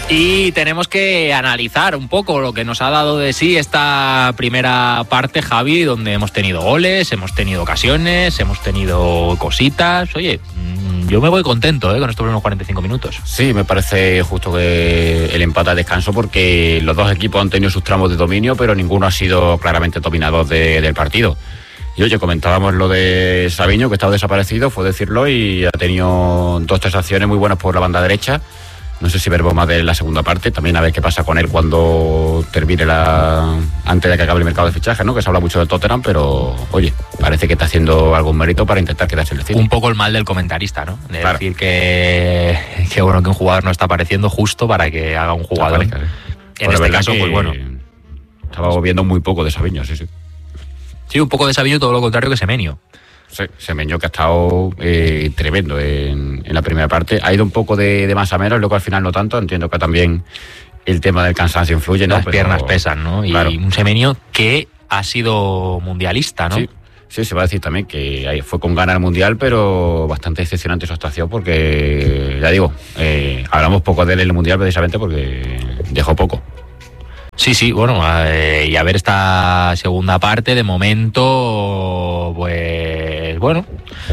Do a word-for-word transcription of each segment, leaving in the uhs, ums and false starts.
Y tenemos que analizar un poco lo que nos ha dado de sí esta primera parte, Javi, donde hemos tenido goles, hemos tenido ocasiones, hemos tenido cositas. Oye, yo me voy contento ¿eh? con estos primeros cuarenta y cinco minutos. Sí, me parece justo que el empate a descanso, porque los dos equipos han tenido sus tramos de dominio, pero ninguno ha sido claramente dominador de, del partido. Y oye, comentábamos lo de Sabiño, que estaba desaparecido, fue decirlo, y ha tenido dos, tres acciones muy buenas por la banda derecha. No sé si veremos más de la segunda parte, también a ver qué pasa con él cuando termine la... antes de que acabe el mercado de fichajes, ¿no? Que se habla mucho del Tottenham, pero oye, parece que está haciendo algún mérito para intentar quedarse en el City. Un poco el mal del comentarista, ¿no? De claro. decir que, que bueno, que un jugador no está apareciendo justo para que haga un jugador. Aparezca, ¿eh? En Bueno, este caso, que pues bueno. Estaba viendo muy poco de Sabiño, sí, sí. Sí, un poco de Sabiño, todo lo contrario que Semenyo. Sí, Semenyo, que ha estado eh, tremendo en, en la primera parte. Ha ido un poco de, de más a menos, luego al final no tanto. Entiendo que también el tema del cansancio influye, ¿no? Las Pero, piernas pesan, ¿no? Y claro. un Semenyo que ha sido mundialista, ¿no? Sí, sí, se va a decir también que fue con ganas al Mundial, pero bastante decepcionante su actuación porque, ya digo, eh, hablamos poco de él en el Mundial precisamente porque dejó poco. Sí, sí, bueno, eh, y a ver esta segunda parte, de momento, pues bueno,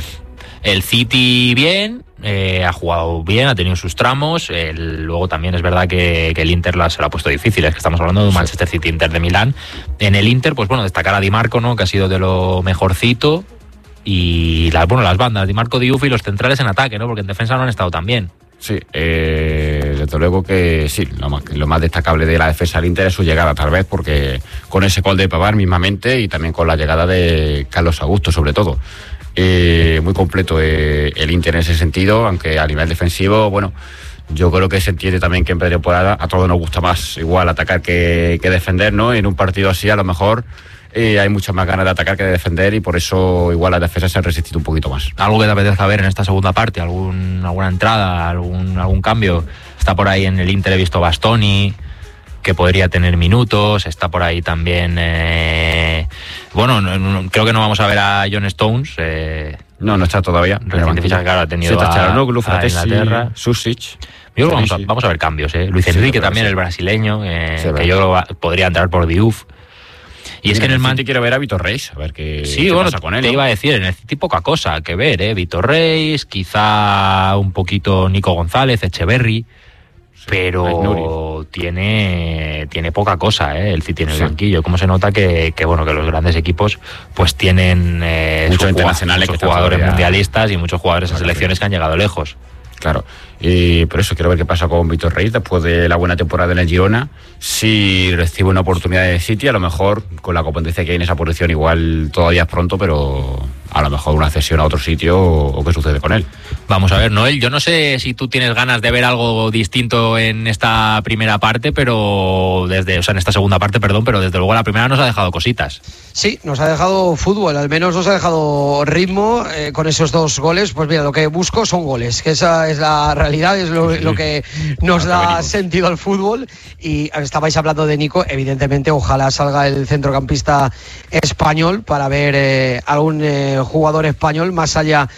el City bien, eh, ha jugado bien, ha tenido sus tramos, el, luego también es verdad que, que el Inter la, se lo ha puesto difícil, es que estamos hablando de un Manchester City Inter de Milán. En el Inter, pues bueno, destacar a Di Marco, ¿no? Que ha sido de lo mejorcito, y las, bueno, las bandas, Di Marco, Diouf y los centrales en ataque, ¿no? Porque en defensa no han estado tan bien. Sí, eh, desde luego que sí, lo más, lo más destacable de la defensa del Inter es su llegada, tal vez, porque con ese gol de Pavard mismamente y también con la llegada de Carlos Augusto, sobre todo. Eh, muy completo eh, el Inter en ese sentido, aunque a nivel defensivo, bueno, yo creo que se entiende también que en pretemporada a todos nos gusta más igual atacar que, que defender, ¿no? En un partido así a lo mejor eh, hay muchas más ganas de atacar que de defender y por eso igual las defensas se han resistido un poquito más. Algo que te apetezca ver en esta segunda parte, algún, alguna entrada, algún, algún cambio. Está por ahí en el Inter, he visto Bastoni, que podría tener minutos. Está por ahí también, eh, bueno, no, no, creo que no vamos a ver a John Stones. Eh, no, no está todavía. Reciente fichaje, claro, ha tenido sí, a, Charanoglu, Fratesi, a Inglaterra. Susic. Yo creo que vamos a, vamos a ver cambios, ¿eh? Luis Enrique sí, también, sí. El brasileño, eh, sí, que yo creo que podría entrar por Diouf. Y es que en el Manchester quiero ver a Vitor Reis, a ver qué, sí, qué bueno, pasa con él. Te ¿no? iba a decir, en el City poca cosa que ver, ¿eh? Vitor Reis, quizá un poquito Nico González, Echeverry, sí, pero tiene, tiene poca cosa, ¿eh? El City en el sí. banquillo. Como se nota que, que, bueno, que los grandes equipos pues tienen eh, muchos internacionales, muchos que jugadores todavía... mundialistas y muchos jugadores en selecciones que han llegado lejos. Claro, y por eso quiero ver qué pasa con Vitor Reis después de la buena temporada en el Girona. Si recibe una oportunidad de City, a lo mejor con la competencia que hay en esa posición igual todavía es pronto, pero a lo mejor una cesión a otro sitio o, o qué sucede con él. Vamos a ver, Noel, yo no sé si tú tienes ganas de ver algo distinto en esta primera parte, pero desde, o sea, en esta segunda parte, perdón, pero desde luego la primera nos ha dejado cositas. Sí, nos ha dejado fútbol, al menos nos ha dejado ritmo eh, con esos dos goles. Pues mira, lo que busco son goles, que esa es la realidad, es lo, sí, lo que nos da sentido al fútbol. Y estabais hablando de Nico, evidentemente ojalá salga el centrocampista español para ver eh, algún eh, jugador español más allá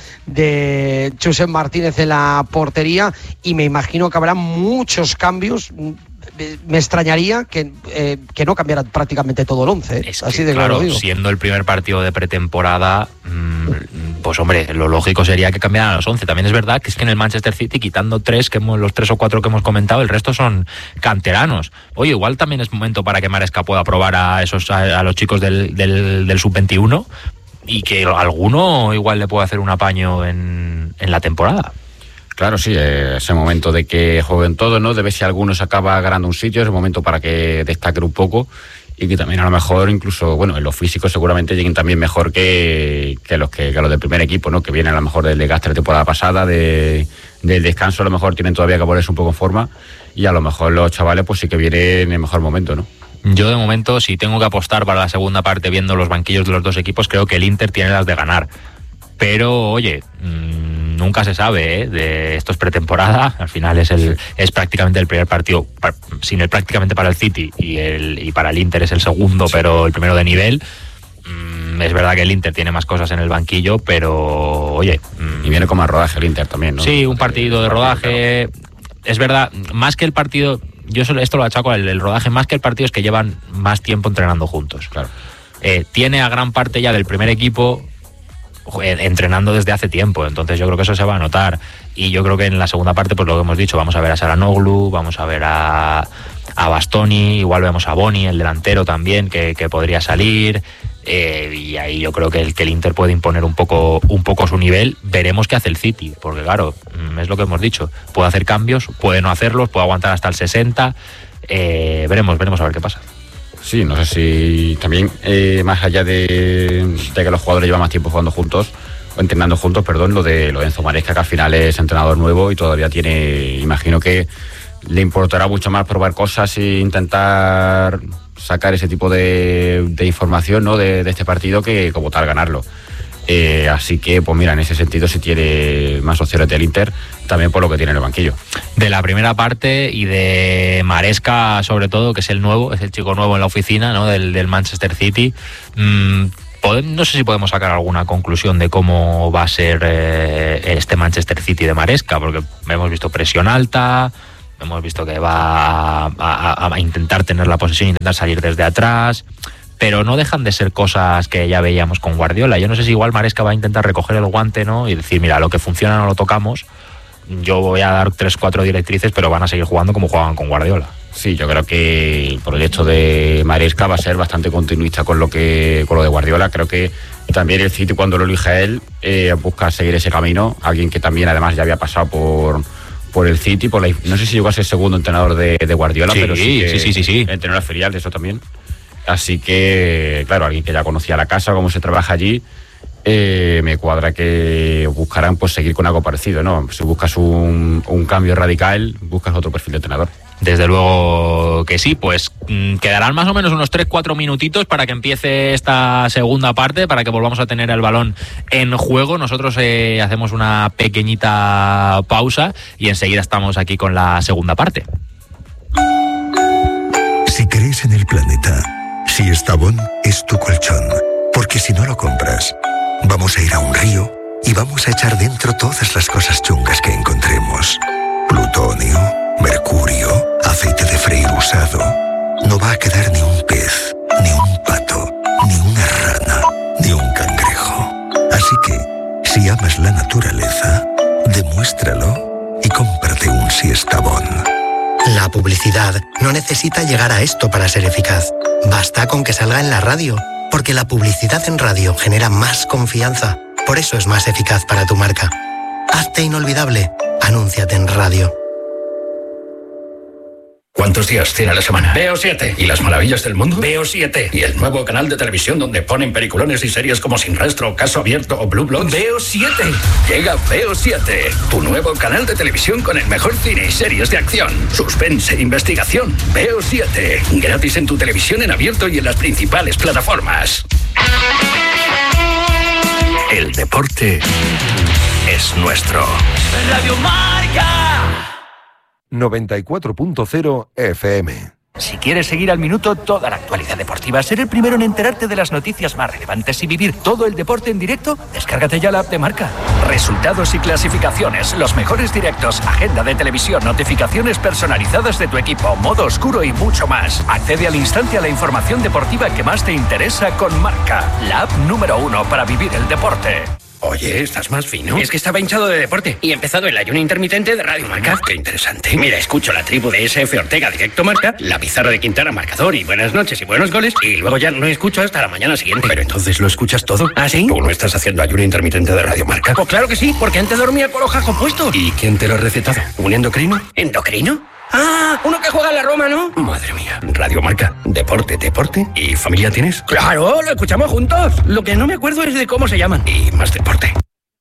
de Josep Martínez en la portería, y me imagino que habrá muchos cambios. Me extrañaría que, eh, que no cambiara prácticamente todo el once, ¿eh? Es así que, de claro, claro digo. Siendo el primer partido de pretemporada, mmm, pues hombre, lo lógico sería que cambiaran a los once. También es verdad que es que en el Manchester City, quitando tres, que hemos, los tres o cuatro que hemos comentado, el resto son canteranos. Oye, igual también es momento para que Maresca pueda probar a esos a, a los chicos del, del, del sub veintiuno y que alguno igual le pueda hacer un apaño en, en la temporada. Claro, sí, es el momento de que jueguen todos, ¿no? De ver si alguno se acaba ganando un sitio, es el momento para que destaquen un poco y que también a lo mejor incluso, bueno, en los físicos seguramente lleguen también mejor que, que los que, que los del primer equipo, ¿no? Que vienen a lo mejor del desgaste de la temporada pasada, de, del descanso, a lo mejor tienen todavía que ponerse un poco en forma y a lo mejor los chavales pues sí que vienen en el mejor momento, ¿no? Yo de momento, si tengo que apostar para la segunda parte viendo los banquillos de los dos equipos, creo que el Inter tiene las de ganar. Pero, oye, mmm, nunca se sabe, ¿eh? De esto es pretemporada, al final es el es prácticamente el primer partido, sin el prácticamente para el City y el y para el Inter es el segundo, sí. Pero el primero de nivel. Mmm, es verdad que el Inter tiene más cosas en el banquillo, pero, oye... Mmm, y viene con más rodaje el Inter también, ¿no? Sí, un partido de rodaje... es verdad, más que el partido, yo solo, esto lo achaco el, el rodaje, más que el partido es que llevan más tiempo entrenando juntos. Claro. Eh, tiene a gran parte ya del primer equipo entrenando desde hace tiempo, entonces yo creo que eso se va a notar, y yo creo que en la segunda parte, pues lo que hemos dicho, vamos a ver a Çalhanoğlu, vamos a ver a, a Bastoni, igual vemos a Boni, el delantero también, que, que podría salir, eh, y ahí yo creo que el, que el Inter puede imponer un poco, un poco su nivel. Veremos qué hace el City, porque claro, es lo que hemos dicho, puede hacer cambios, puede no hacerlos, puede aguantar hasta el sesenta, eh, veremos, veremos a ver qué pasa. Sí, no sé si también, eh, más allá de, de que los jugadores llevan más tiempo jugando juntos, o entrenando juntos, perdón, lo de, lo de Enzo Maresca, que al final es entrenador nuevo y todavía tiene, imagino que le importará mucho más probar cosas e intentar sacar ese tipo de, de información, ¿no?, de, de este partido, que como tal ganarlo. Eh, así que, pues mira, en ese sentido sí tiene más opciones del Inter, también por lo que tiene en el banquillo. De la primera parte y de Maresca, sobre todo, que es el nuevo, es el chico nuevo en la oficina, ¿no?, del, del Manchester City. Mm, no sé si podemos sacar alguna conclusión de cómo va a ser eh, este Manchester City de Maresca, porque hemos visto presión alta, hemos visto que va a, a, a intentar tener la posesión, intentar salir desde atrás, pero no dejan de ser cosas que ya veíamos con Guardiola. Yo no sé si igual Maresca va a intentar recoger el guante, ¿no?, y decir, mira, lo que funciona no lo tocamos, yo voy a dar tres, cuatro directrices, pero van a seguir jugando como jugaban con Guardiola. Sí, yo creo que el proyecto de Maresca va a ser bastante continuista con lo que con lo de Guardiola. Creo que también el City, cuando lo elige él, eh, busca seguir ese camino. Alguien que también además ya había pasado por por el City, por la, no sé si llegó a ser segundo entrenador de, de Guardiola, sí, pero sí, sí, sí, sí, sí. entrenó la filial de eso también. Así que, claro, alguien que ya conocía la casa, cómo se trabaja allí, eh, me cuadra que buscarán pues seguir con algo parecido, ¿no? Si buscas un, un cambio radical, buscas otro perfil de entrenador. Desde luego que sí, pues mmm, quedarán más o menos unos tres cuatro minutitos para que empiece esta segunda parte, para que volvamos a tener el balón en juego. Nosotros eh, hacemos una pequeñita pausa y enseguida estamos aquí con la segunda parte. Si crees en el planeta, Siestabón es tu colchón, porque si no lo compras, vamos a ir a un río y vamos a echar dentro todas las cosas chungas que encontremos. Plutonio, mercurio, aceite de freír usado. No va a quedar ni un pez, ni un pato, ni una rana, ni un cangrejo. Así que, si amas la naturaleza, demuéstralo y cómprate un Siestabón. La publicidad no necesita llegar a esto para ser eficaz. Basta con que salga en la radio, porque la publicidad en radio genera más confianza. Por eso es más eficaz para tu marca. Hazte inolvidable. Anúnciate en radio. ¿Cuántos días tiene la semana? Veo siete. ¿Y las maravillas del mundo? Veo siete. ¿Y el nuevo canal de televisión donde ponen peliculones y series como Sin Rastro, Caso Abierto o Blue Bloods? Veo siete. Llega Veo siete, tu nuevo canal de televisión con el mejor cine y series de acción, suspense e investigación. Veo siete. Gratis en tu televisión en abierto y en las principales plataformas. El deporte es nuestro. Radio Marca noventa y cuatro punto cero F M. Si quieres seguir al minuto toda la actualidad deportiva, ser el primero en enterarte de las noticias más relevantes y vivir todo el deporte en directo, descárgate ya la app de Marca. Resultados y clasificaciones, los mejores directos, agenda de televisión, notificaciones personalizadas de tu equipo, modo oscuro y mucho más. Accede al instante a la información deportiva que más te interesa con Marca, la app número uno para vivir el deporte. Oye, ¿estás más fino? Es que estaba hinchado de deporte y he empezado el ayuno intermitente de Radio Marca. Qué interesante. Mira, escucho la tribu de S F Ortega Directo Marca, la pizarra de Quintana Marcador y buenas noches y buenos goles, y luego ya no escucho hasta la mañana siguiente. Pero entonces lo escuchas todo. ¿Ah, sí? ¿Tú no estás haciendo ayuno intermitente de Radio Marca? Pues claro que sí, porque antes dormía con los jajos puestos. ¿Y quién te lo ha recetado? ¿Un endocrino? ¿Endocrino? Ah, uno que juega en la Roma, ¿no? Madre mía. Radio Marca, deporte, deporte. ¿Y familia tienes? Claro, lo escuchamos juntos. Lo que no me acuerdo es de cómo se llaman. Y más deporte.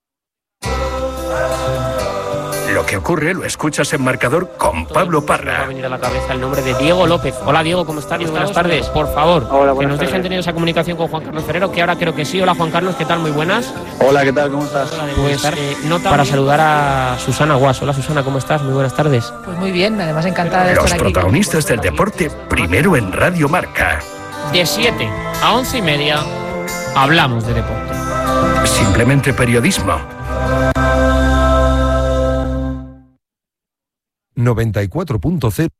Lo que ocurre lo escuchas en Marcador con Pablo Parra. Me va a venir a la cabeza el nombre de Diego López. Hola Diego, ¿cómo estás? Muy buenas tardes. Por favor, Hola, que nos dejen tardes. tener esa comunicación con Juan Carlos Ferrero, que ahora creo que sí. Hola Juan Carlos, ¿qué tal? Muy buenas. Hola, ¿qué tal? ¿Cómo estás? Hola, pues, eh, nota para saludar a Susana Guas. Hola Susana, ¿cómo estás? Muy buenas tardes. Pues muy bien, además encantada de Los estar aquí. Los protagonistas del deporte, primero en Radio Marca. De siete a once y media, hablamos de deporte. Simplemente periodismo. noventa y cuatro punto cero.